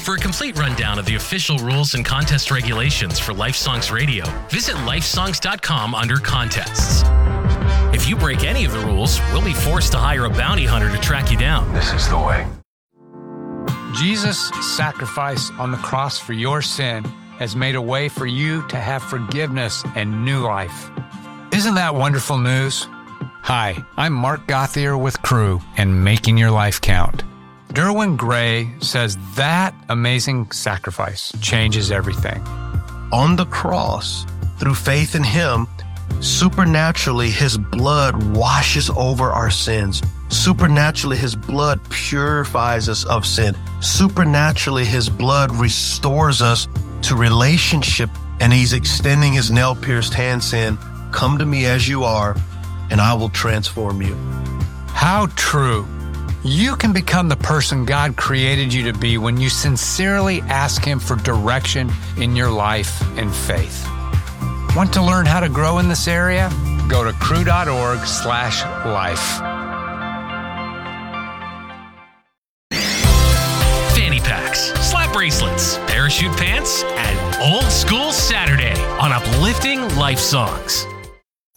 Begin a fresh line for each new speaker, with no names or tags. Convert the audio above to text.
For a complete rundown of the official rules and contest regulations for LifeSongs Radio, visit lifesongs.com under contests. If you break any of the rules, we'll be forced to hire a bounty hunter to track you down.
This is the way.
Jesus' sacrifice on the cross for your sin has made a way for you to have forgiveness and new life. Isn't that wonderful news? Hi, I'm Mark Gauthier with Crew and Making Your Life Count. Derwin Gray says that amazing sacrifice changes everything.
On the cross, through faith in Him, supernaturally His blood washes over our sins. Supernaturally, His blood purifies us of sin. Supernaturally, His blood restores us to relationship, and He's extending His nail-pierced hand saying, "Come to me as you are, and I will transform you."
How true. You can become the person God created you to be when you sincerely ask Him for direction in your life and faith. Want to learn how to grow in this area? Go to crew.org/life.
Fanny packs, slap bracelets, parachute pants, and Old School Saturday on Uplifting Life Songs.